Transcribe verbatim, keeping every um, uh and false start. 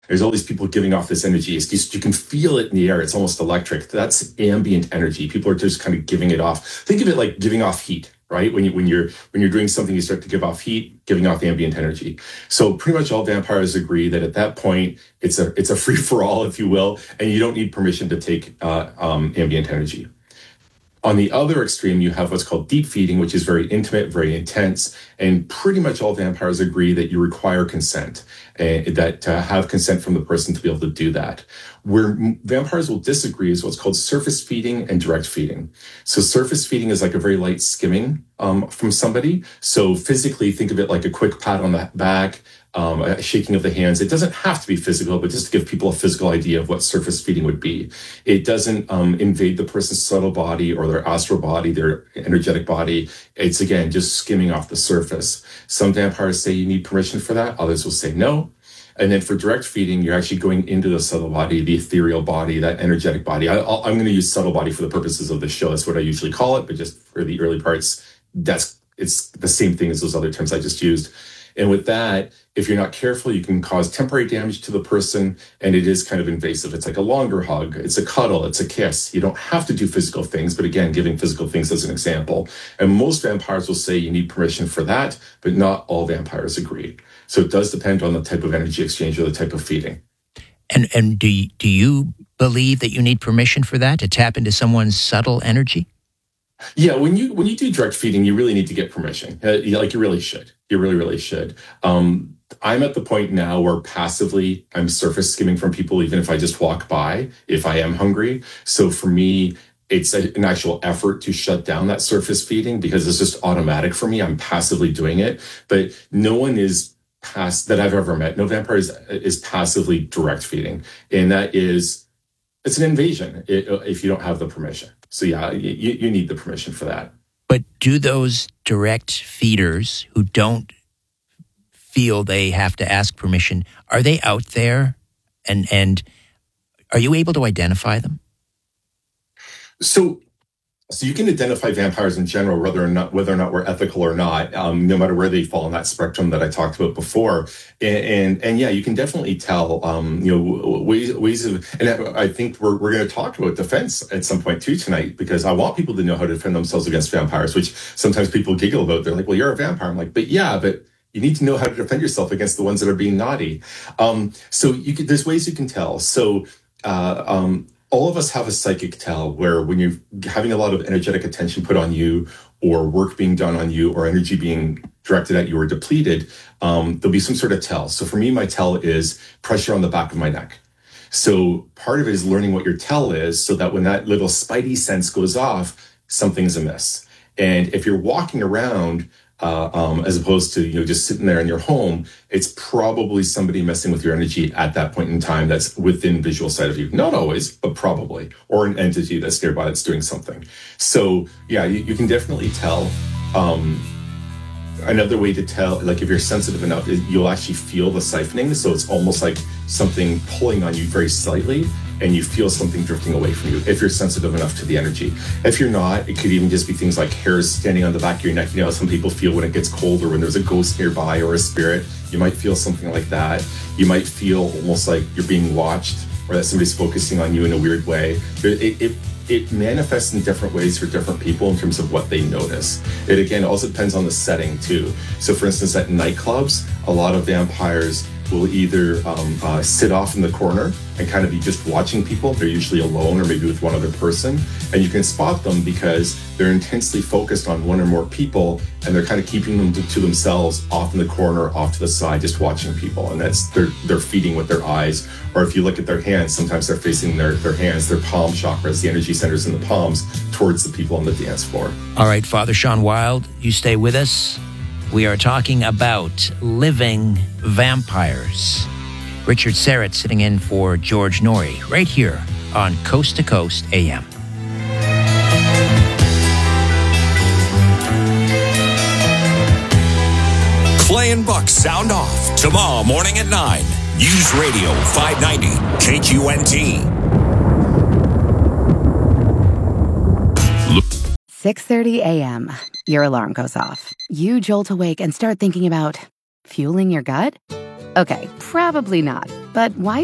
There's all these people giving off this energy. It's just, you can feel it in the air. It's almost electric. That's ambient energy. People are just kind of giving it off. Think of it like giving off heat, right? When you when you're when you're doing something, you start to give off heat, giving off ambient energy. So pretty much all vampires agree that at that point, it's a it's a free for all, if you will, and you don't need permission to take uh, um, ambient energy. On the other extreme, you have what's called deep feeding, which is very intimate, very intense, and pretty much all vampires agree that you require consent, uh, that to have consent from the person to be able to do that. Where vampires will disagree is what's called surface feeding and direct feeding. So surface feeding is like a very light skimming um, from somebody. So physically, think of it like a quick pat on the back, Um, a shaking of the hands. It doesn't have to be physical, but just to give people a physical idea of what surface feeding would be. It doesn't um, invade the person's subtle body or their astral body, their energetic body. It's, again, just skimming off the surface. Some vampires say you need permission for that. Others will say no. And then for direct feeding, you're actually going into the subtle body, the ethereal body, that energetic body. I, I'll, I'm going to use subtle body for the purposes of this show. That's what I usually call it. But just for the early parts, that's it's the same thing as those other terms I just used. And with that, if you're not careful, you can cause temporary damage to the person, and it is kind of invasive. It's like a longer hug, it's a cuddle, it's a kiss. You don't have to do physical things, but again, giving physical things as an example. And most vampires will say you need permission for that, but not all vampires agree. So it does depend on the type of energy exchange or the type of feeding. And and do you, do you believe that you need permission for that, to tap into someone's subtle energy? Yeah, when you when you do direct feeding, you really need to get permission. Uh, you, like you really should. You really, really should. Um, I'm at the point now where passively I'm surface skimming from people, even if I just walk by, if I am hungry. So for me, it's a, an actual effort to shut down that surface feeding because it's just automatic for me. I'm passively doing it. But no one is past that I've ever met. No vampire is, is passively direct feeding. And that is, it's an invasion if you don't have the permission. So yeah, you, you need the permission for that. But do those direct feeders who don't feel they have to ask permission, are they out there? And and are you able to identify them? So so you can identify vampires in general, whether or not whether or not we're ethical or not, um, no matter where they fall on that spectrum that I talked about before. And and, and yeah, you can definitely tell, um, you know, ways ways of. And I think we're we're going to talk about defense at some point too tonight, because I want people to know how to defend themselves against vampires, which sometimes people giggle about. They're like, "Well, you're a vampire." I'm like, "But yeah, but." You need to know how to defend yourself against the ones that are being naughty. Um, so you can, there's ways you can tell. So uh, um, all of us have a psychic tell where when you're having a lot of energetic attention put on you, or work being done on you, or energy being directed at you or depleted, um, there'll be some sort of tell. So for me, my tell is pressure on the back of my neck. So part of it is learning what your tell is so that when that little spidey sense goes off, something's amiss. And if you're walking around, Uh, um, as opposed to, you know, just sitting there in your home, it's probably somebody messing with your energy at that point in time that's within visual sight of you. Not always, but probably. Or an entity that's nearby that's doing something. So, yeah, you, you can definitely tell. Um, another way to tell, like if you're sensitive enough, is you'll actually feel the siphoning. So it's almost like something pulling on you very slightly, and you feel something drifting away from you if you're sensitive enough to the energy. If you're not, it could even just be things like hairs standing on the back of your neck. You know how some people feel when it gets cold or when there's a ghost nearby or a spirit. You might feel something like that. You might feel almost like you're being watched or that somebody's focusing on you in a weird way. It, it, it manifests in different ways for different people in terms of what they notice. It, again, also depends on the setting, too. So, for instance, at nightclubs, a lot of vampires will either um, uh, sit off in the corner and kind of be just watching people. They're usually alone or maybe with one other person. And you can spot them because they're intensely focused on one or more people, and they're kind of keeping them to, to themselves off in the corner, off to the side, just watching people. And that's they're they're feeding with their eyes. Or if you look at their hands, sometimes they're facing their, their hands, their palm chakras, the energy centers in the palms, towards the people on the dance floor. All right, Father Sean Wild, you stay with us. We are talking about living vampires. Richard Syrett sitting in for George Noory right here on Coast to Coast A M. Clay and Buck sound off tomorrow morning at nine. News Radio five ninety K Q N T. six thirty a.m. Your alarm goes off. You jolt awake and start thinking about fueling your gut? Okay, probably not. But why